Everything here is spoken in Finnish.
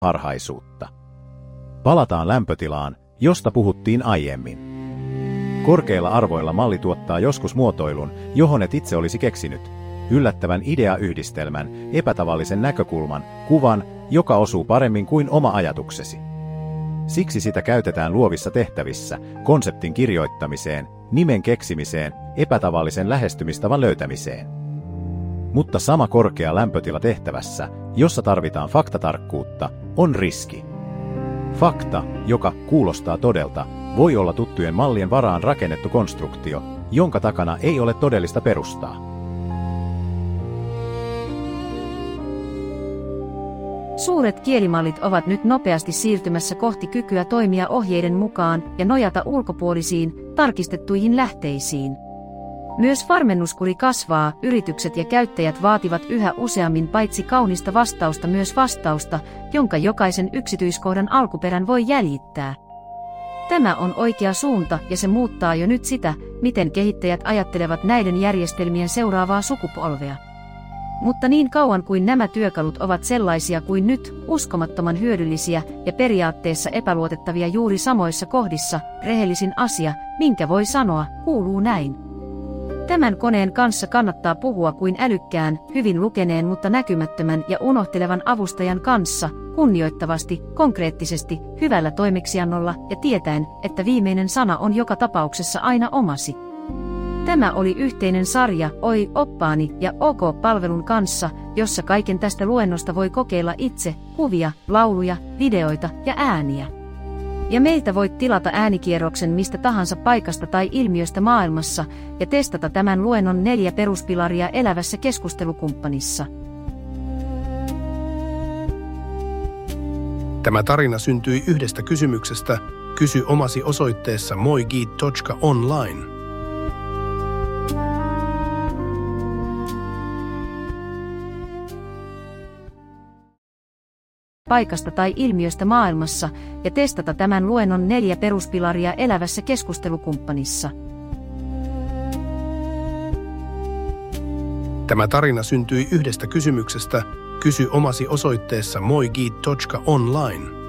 harhaisuutta. Palataan lämpötilaan, josta puhuttiin aiemmin. Korkeilla arvoilla malli tuottaa joskus muotoilun, johon et itse olisi keksinyt. Yllättävän ideayhdistelmän, epätavallisen näkökulman, kuvan, joka osuu paremmin kuin oma ajatuksesi. Siksi sitä käytetään luovissa tehtävissä, konseptin kirjoittamiseen, nimen keksimiseen, epätavallisen lähestymistavan löytämiseen. Mutta sama korkea lämpötila tehtävässä, jossa tarvitaan faktatarkkuutta, on riski. Fakta, joka kuulostaa todelta, voi olla tuttujen mallien varaan rakennettu konstruktio, jonka takana ei ole todellista perustaa. Suuret kielimallit ovat nyt nopeasti siirtymässä kohti kykyä toimia ohjeiden mukaan ja nojata ulkopuolisiin, tarkistettuihin lähteisiin. Myös varmennuskuri kasvaa, yritykset ja käyttäjät vaativat yhä useammin paitsi kaunista vastausta myös vastausta, jonka jokaisen yksityiskohdan alkuperän voi jäljittää. Tämä on oikea suunta ja se muuttaa jo nyt sitä, miten kehittäjät ajattelevat näiden järjestelmien seuraavaa sukupolvea. Mutta niin kauan kuin nämä työkalut ovat sellaisia kuin nyt, uskomattoman hyödyllisiä ja periaatteessa epäluotettavia juuri samoissa kohdissa, rehellisin asia, minkä voi sanoa, kuuluu näin. Tämän koneen kanssa kannattaa puhua kuin älykkään, hyvin lukeneen mutta näkymättömän ja unohtelevan avustajan kanssa, kunnioittavasti, konkreettisesti, hyvällä toimeksiannolla ja tietäen, että viimeinen sana on joka tapauksessa aina omasi. Tämä oli yhteinen sarja Oi, oppaani ja OK-palvelun kanssa, jossa kaiken tästä luennosta voi kokeilla itse, kuvia, lauluja, videoita ja ääniä. Ja meiltä voit tilata äänikierroksen mistä tahansa paikasta tai ilmiöstä maailmassa ja testata tämän luennon 4 peruspilaria elävässä keskustelukumppanissa. Tämä tarina syntyi yhdestä kysymyksestä. Kysy omasi osoitteessa moigit.online. Paikasta tai ilmiöstä maailmassa ja testata tämän luennon 4 peruspilaria elävässä keskustelukumppanissa. Tämä tarina syntyi yhdestä kysymyksestä. Kysy omasi osoitteessa moigit.online.